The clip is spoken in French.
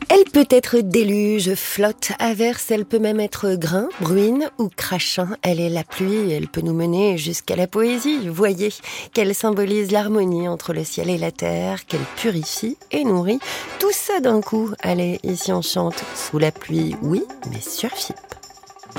Elle peut être déluge, flotte, averse, elle peut même être grain, bruine ou crachin. Elle est la pluie, elle peut nous mener jusqu'à la poésie. Voyez qu'elle symbolise l'harmonie entre le ciel et la terre, qu'elle purifie et nourrit. Tout ça d'un coup. Allez, ici on chante sous la pluie, oui, mais sur FIP.